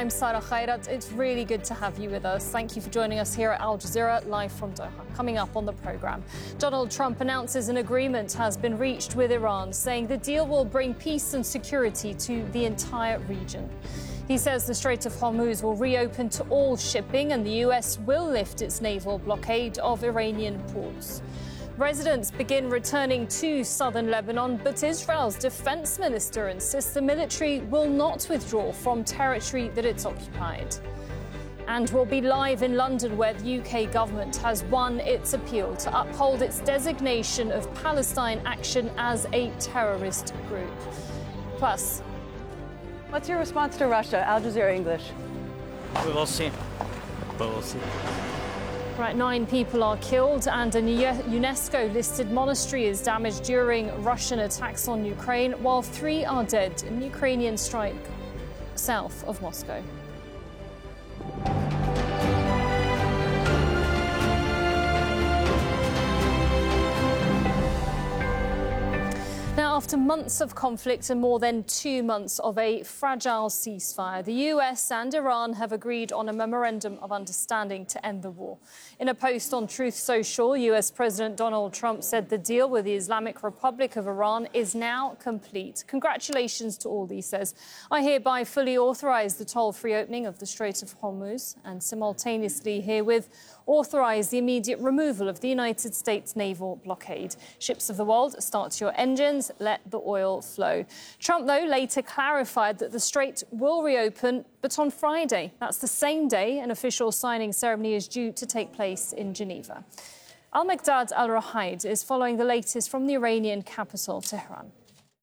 I'm Sarah Khairat. It's really good to have you with us. Thank you for joining us here at Al Jazeera, live from Doha. Coming up on the programme, Donald Trump announces an agreement has been reached with Iran, saying the deal will bring peace and security to the entire region. He says the Strait of Hormuz will reopen to all shipping and the US will lift its naval blockade of Iranian ports. Residents begin returning to southern Lebanon, but Israel's defense minister insists the military will not withdraw from territory that it's occupied. And we'll be live in London, where the UK government has won its appeal to uphold its designation of Palestine Action as a terrorist group. Plus, what's your response to Russia? Al Jazeera English. We will see. We will see. Right, 9 people are killed and a UNESCO-listed monastery is damaged during Russian attacks on Ukraine, while 3 are dead in Ukrainian strike south of Moscow. Now, after months of conflict and more than 2 months of a fragile ceasefire, the US and Iran have agreed on a memorandum of understanding to end the war. In a post on Truth Social, US President Donald Trump said the deal with the Islamic Republic of Iran is now complete. Congratulations to all, he says. I hereby fully authorise the toll-free opening of the Strait of Hormuz and simultaneously herewith authorise the immediate removal of the United States naval blockade. Ships of the world, start your engines, let the oil flow. Trump, though, later clarified that the strait will reopen, but on Friday. That's the same day an official signing ceremony is due to take place in Geneva. Al-Maqdad Al-Rahaid is following the latest from the Iranian capital, Tehran.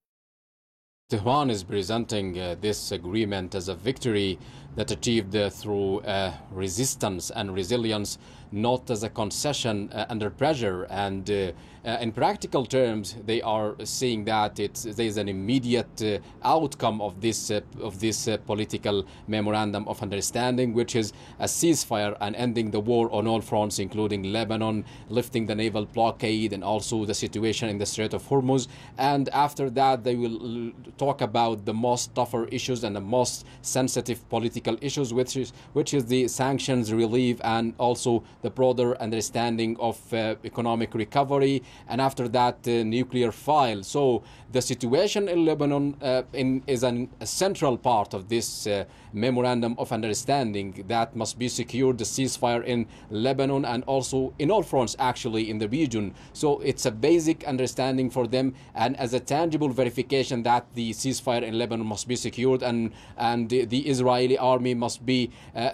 Tehran is presenting this agreement as a victory that achieved through resistance and resilience, not as a concession under pressure. And in practical terms, they are seeing that there is an immediate outcome of this political memorandum of understanding, which is a ceasefire and ending the war on all fronts, including Lebanon, lifting the naval blockade, and also the situation in the Strait of Hormuz. And after that, they will talk about the most tougher issues and the most sensitive political issues, which is the sanctions relief and also the broader understanding of economic recovery, and after that nuclear file. So the situation in Lebanon is a central part of this memorandum of understanding that must be secured, the ceasefire in Lebanon and also in all fronts actually in the region. So it's a basic understanding for them, and as a tangible verification that the ceasefire in Lebanon must be secured, and the Israeli army must be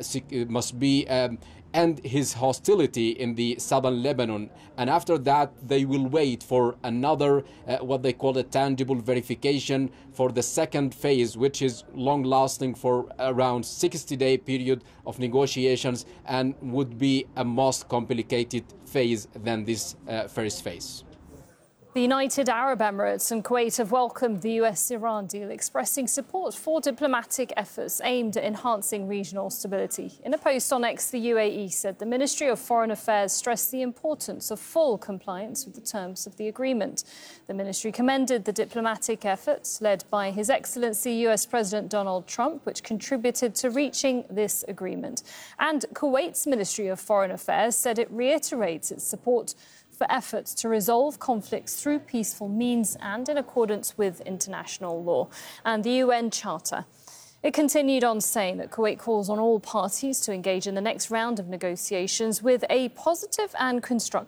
end his hostility in the southern Lebanon. And after that, they will wait for another, what they call a tangible verification for the second phase, which is long-lasting for around 60-day period of negotiations and would be a most complicated phase than this first phase. The United Arab Emirates and Kuwait have welcomed the US-Iran deal, expressing support for diplomatic efforts aimed at enhancing regional stability. In a post on X, the UAE said the Ministry of Foreign Affairs stressed the importance of full compliance with the terms of the agreement. The ministry commended the diplomatic efforts led by His Excellency US President Donald Trump, which contributed to reaching this agreement. And Kuwait's Ministry of Foreign Affairs said it reiterates its support for efforts to resolve conflicts through peaceful means and in accordance with international law and the UN Charter. It continued on saying that Kuwait calls on all parties to engage in the next round of negotiations with a positive and constructive